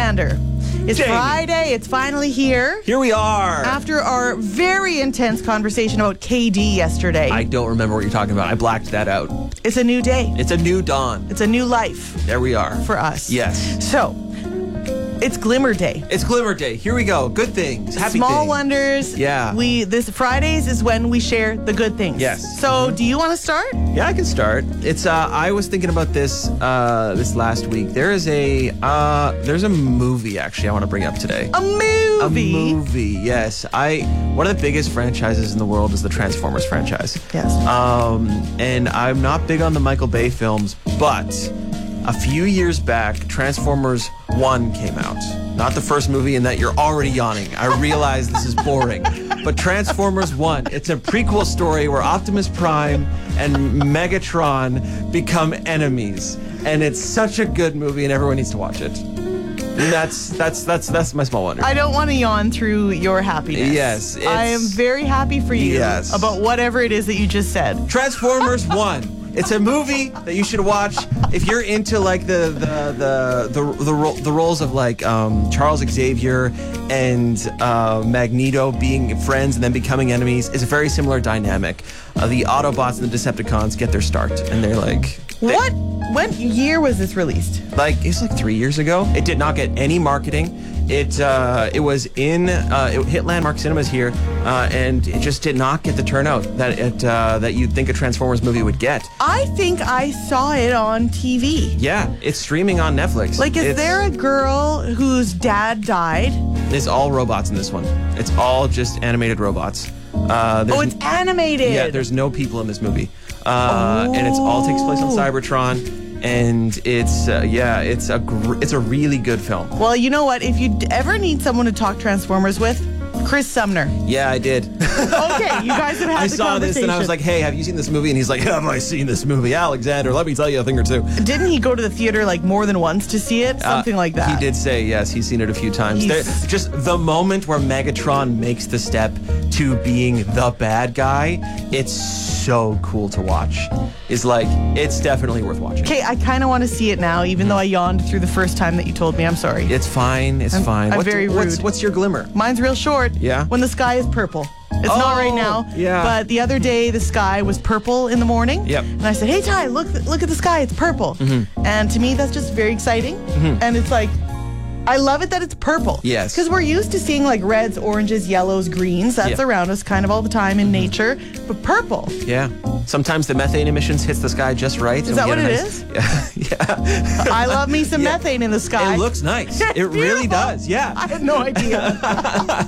Alexander. It's Jamie. Friday. It's finally here. Here we are. After our very intense conversation about KD yesterday. I don't remember what you're talking about. I blacked that out. It's a new day. It's a new dawn. It's a new life There we are. for us. Yes. So, it's Glimmer Day. It's Glimmer Day. Here we go. Good things. Happy Small things. wonders. Yeah. This Fridays is when we share the good things. Yes. So, do you want to start? Yeah, I can start. It's I was thinking about this this last week. There's a movie actually I want to bring up today. A movie. A movie, yes. One of the biggest franchises in the world is the Transformers franchise. Yes. And I'm not big on the Michael Bay films, but a few years back, Transformers 1 came out. Not the first movie in that you're already yawning. I realize this is boring. But Transformers 1, it's a prequel story where Optimus Prime and Megatron become enemies. And it's such a good movie and everyone needs to watch it. And that's my small wonder. I don't want to yawn through your happiness. Yes, I am very happy for you Yes. about whatever it is that you just said. Transformers 1. It's a movie that you should watch if you're into like the roles of like Charles Xavier and Magneto being friends and then becoming enemies. It's a very similar dynamic. The Autobots and the Decepticons get their start, and they're like, What year was this released? it's like 3 years ago. It did not get any marketing. It was it hit Landmark Cinemas here, and it just did not get the turnout that you'd think a Transformers movie would get. I think I saw it on TV. Yeah, it's streaming on Netflix. Like, is It's- there a girl whose dad died? It's all robots in this one. It's all just animated robots. Oh, it's animated. Yeah, there's no people in this movie, and it's all takes place on Cybertron. And it's a really good film. Well, you know what? If you ever need someone to talk Transformers with, Chris Sumner. Yeah, I did. Okay, you guys have had I the saw this and I was conversation. like, hey, have you seen this movie? And he's like, have I seen this movie? Alexander, let me tell you a thing or two. Didn't he go to the theater like more than once to see it? Something like that. He did say, yes, he's seen it a few times. Just the moment where Megatron makes the step to being the bad guy, it's so cool to watch. It's definitely worth watching. Okay, I kind of want to see it now, even though I yawned through the first time that you told me. I'm sorry. It's fine. It's fine. I'm very rude. What's your glimmer? Mine's real short. Yeah? When the sky is purple. It's not right now. Yeah. But the other day, the sky was purple in the morning. Yep. And I said, hey, Ty, look at the sky. It's purple. Mm-hmm. And to me, that's just very exciting. And it's like, I love it that it's purple. Yes. Because we're used to seeing like reds, oranges, yellows, greens. That's Yeah. around us kind of all the time in nature. But purple. Yeah. Sometimes the methane emissions hits the sky just right. Is that what it is? Yeah. I love me some Yeah. methane in the sky. It looks nice. It really Beautiful. does. Yeah. I had no idea.